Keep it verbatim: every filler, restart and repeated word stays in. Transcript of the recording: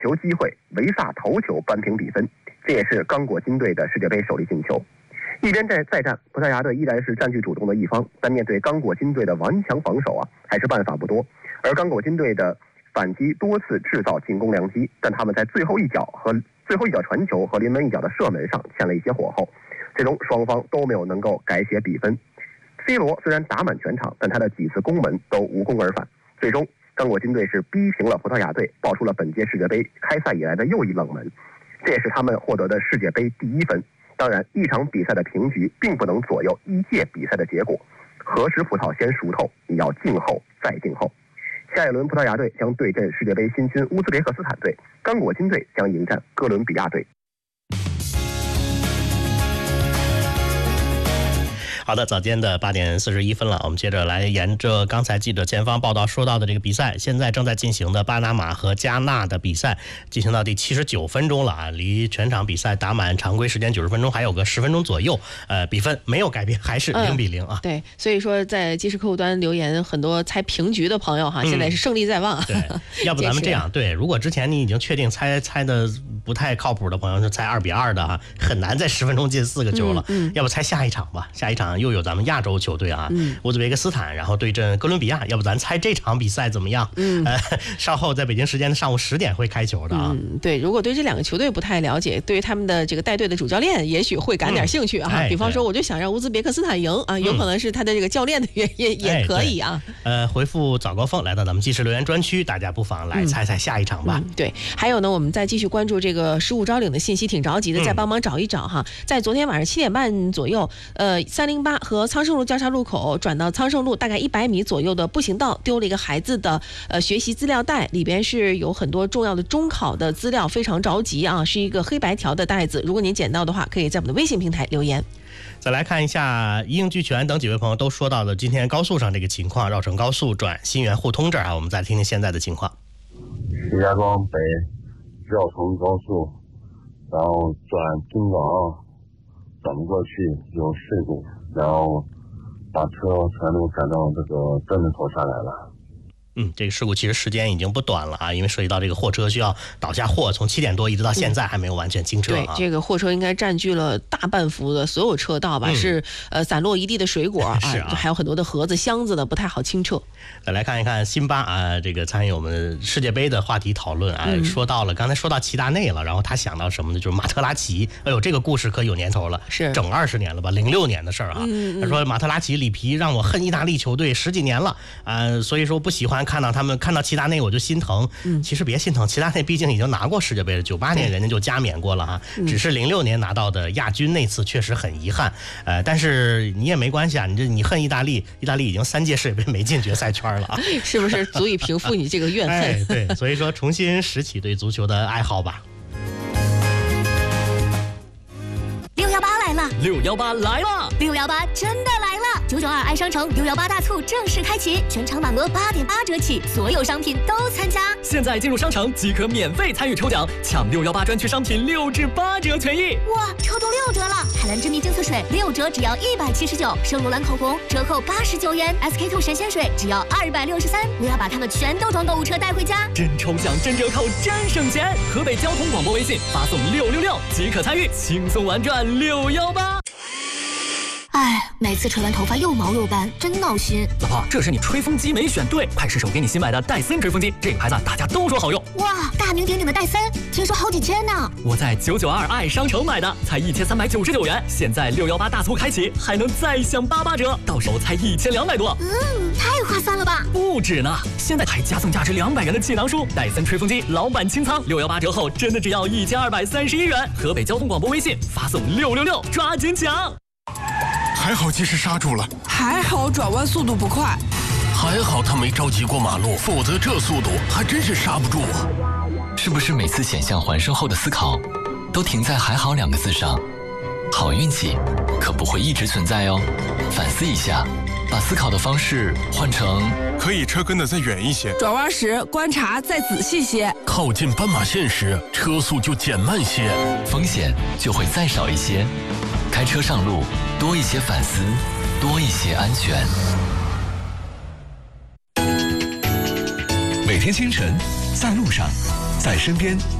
球机会，维萨头球扳平比分，这也是刚果金队的世界杯首粒进球。一边在再战，葡萄牙队依然是占据主动的一方，但面对刚果金队的顽强防守啊，还是办法不多。而刚果金队的反击多次制造进攻良机，但他们在最后一脚和最后一脚传球和临门一脚的射门上欠了一些火候，最终双方都没有能够改写比分。C 罗虽然打满全场，但他的几次攻门都无功而返，最终刚果金队是逼平了葡萄牙队，爆出了本届世界杯开赛以来的又一冷门，这也是他们获得的世界杯第一分。当然，一场比赛的平局并不能左右一届比赛的结果，何时葡萄先熟透，也要静候再静候。下一轮葡萄牙队将对阵世界杯新军乌兹别克斯坦队，刚果金队将迎战哥伦比亚队。 好的，早间的八点四十一分了，我们接着来沿着刚才记者前方报道说到的这个比赛，现在正在进行的巴拿马和加纳的比赛进行到第七十九分钟了啊，离全场比赛打满常规时间九十分钟还有个十分钟左右，呃，比分没有改变，还是零比零啊、 嗯。对，所以说在即时客户端留言很多猜平局的朋友哈，现在是胜利在望。 嗯、对，要不咱们这样，对，如果之前你已经确定猜猜的不太靠谱的朋友是猜二比二的啊，很难在十分钟进四个球了、 嗯嗯， 要不猜下一场吧，下一场又有咱们亚洲球队啊，嗯、乌兹别克斯坦，然后对阵哥伦比亚，要不咱猜这场比赛怎么样？嗯，呃，稍后在北京时间的上午十点会开球的啊。 嗯，对，如果对这两个球队不太了解，对于他们的这个带队的主教练，也许会感点兴趣啊。嗯哎、比方说，我就想让乌兹别克斯坦赢啊，有可能是他的这个教练的原因、嗯、也可以啊。 呃，回复早高峰来到咱们即时留言专区，大家不妨来猜猜下一场吧。 嗯嗯、对，还有呢，我们再继续关注这个失物招领的信息，挺着急的，再帮忙找一找哈。嗯、在昨天晚上七点半左右，呃，三零八和苍圣路交叉路口转到苍圣路大概一百米左右的步行道，丢了一个孩子的呃学习资料袋，里边是有很多重要的中考的资料，非常着急啊，是一个黑白条的袋子。如果您捡到的话，可以在我们的微信平台留言。 再来看一下一应俱全等几位朋友都说到的今天高速上这个情况，绕城高速转新源互通这儿啊，我们再听听现在的情况。 石家庄北绕城高速，然后转京港转不过去有事故，然后把车全都赶到这个镇子头下来了。 嗯，这个事故其实时间已经不短了啊，因为涉及到这个货车需要倒下货，从七点多一直到现在还没有完全清车啊。 对，这个货车应该占据了大半幅的所有车道吧，嗯、是呃散落一地的水果啊， 是啊， 还有很多的盒子、箱子的不太好清澈。 再来看一看辛巴啊，这个参与我们世界杯的话题讨论啊，嗯、说到了刚才说到齐达内了，然后他想到什么呢？就是马特拉齐。哎呦，这个故事可有年头了， 是整二十年了吧？零六年的事儿啊。嗯嗯他说马特拉齐里皮让我恨意大利球队十几年了啊、呃，所以说不喜欢看到他们看到齐达内我就心疼。嗯，其实别心疼，齐达内毕竟已经拿过世界杯了，九八年人家就加冕过了哈，嗯、只是零六年拿到的亚军那次确实很遗憾。呃，但是你也没关系啊，你这你恨意大利，意大利已经三届世界杯没进决赛圈了啊。 是不是足以平复你这个怨恨？ 哎、对，所以说重新拾起对足球的爱好吧。 六幺八来了， 六幺八来了， 六幺八真的来了！九九二爱商城六幺八大促正式开启，全场满额八点八折起，所有商品都参加。 现在进入商城即可免费参与抽奖，抢六幺八专区商品六至八折权益。 哇，抽中六折了！海蓝之谜净色水六折只要一百七十九，圣罗兰口红折扣八十九元 ，S K two 神仙水只要二百六十三。我要把它们全都装购物车带回家。 真抽奖，真折扣，真省钱！河北交通广播微信发送六六六即可参与，轻松玩转六幺八。 哎，每次吹完头发又毛又斑，真闹心。 老婆，这是你吹风机没选对，快试试我给你新买的戴森吹风机，这个牌子大家都说好用。 哇，大名鼎鼎的戴森，听说好几千呢。 我在九九二爱商城买的，才一千三百九十九元，现在六幺八大促开启，还能再享八八折，到手才一千两百多。 嗯，太划算了吧？ 不止呢，现在还加送价值两百元的气囊书，戴森吹风机老板清仓，六幺八折后真的只要一千二百三十一元。河北交通广播微信发送六六六，抓紧抢！ 还好及时刹住了， 还好转弯速度不快， 还好他没着急过马路，否则这速度还真是刹不住啊！ 是不是每次险象环生后的思考，都停在“还好”两个字上？好运气可不会一直存在哦，反思一下，把思考的方式换成可以车跟得再远一些， 转弯时观察再仔细些， 靠近斑马线时车速就减慢些， 风险就会再少一些。开车上路，多一些反思，多一些安全。 每天清晨，在路上， 在身边，